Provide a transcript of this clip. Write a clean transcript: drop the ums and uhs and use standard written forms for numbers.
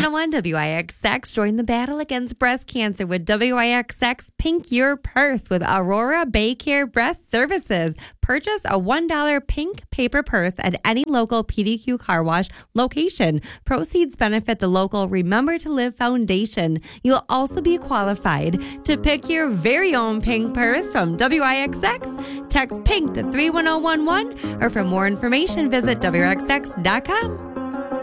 91.1 WIXX. Join the battle against breast cancer with WIXX Pink Your Purse with Aurora Baycare Breast Services. Purchase a $1 pink paper purse at any local PDQ car wash location. Proceeds benefit the local Remember to Live Foundation. You'll also be qualified to pick your very own pink purse from WIXX. Text PINK to 31011, or for more information, visit WIXX.com.